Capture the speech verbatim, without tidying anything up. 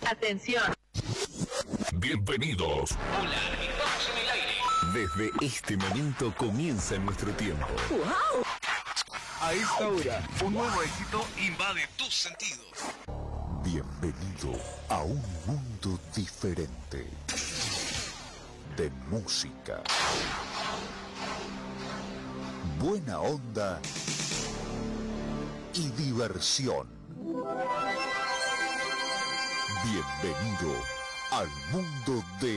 Atención. Bienvenidos. Hola, estamos en el aire. Desde este momento comienza nuestro tiempo. ¡Wow! A esta hora, Un nuevo éxito invade tus sentidos. bienvenido a un mundo diferente de música, buena onda y diversión. Bienvenido al mundo de